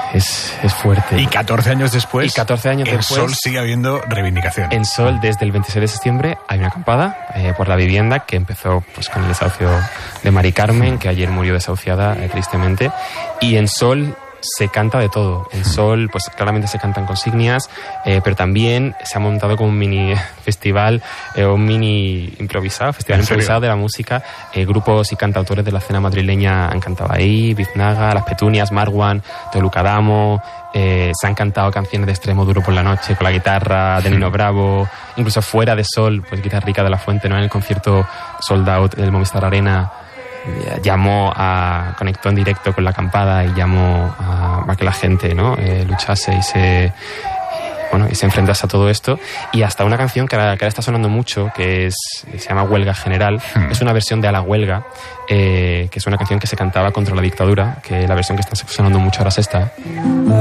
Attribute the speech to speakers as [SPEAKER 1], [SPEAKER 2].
[SPEAKER 1] es fuerte.
[SPEAKER 2] Y 14 años después,
[SPEAKER 1] en
[SPEAKER 2] Sol sigue habiendo reivindicación.
[SPEAKER 1] En Sol, desde el 26 de septiembre, hay una acampada por la vivienda que empezó pues con el desahucio de Mari Carmen, que ayer murió desahuciada tristemente. Y en Sol se canta de todo. En Sol, pues claramente se cantan consignias, pero también se ha montado como un mini festival, un mini festival improvisado de la música. Grupos y cantautores de la escena madrileña han cantado ahí, Biznaga, Las Petunias, Marwan, Toluca Damo. Se han cantado canciones de Extremo Duro por la Noche con la guitarra de Nino Bravo, incluso fuera de Sol, pues Guitarrica de la Fuente, ¿no? En el concierto Sold Out del Movistar Arena conectó en directo con la acampada y llamó a que la gente, ¿no? Luchase y se enfrentase a todo esto. Y hasta una canción que ahora está sonando mucho, se llama Huelga General. Es una versión de A la Huelga, que es una canción que se cantaba contra la dictadura, que la versión que está sonando mucho ahora es esta.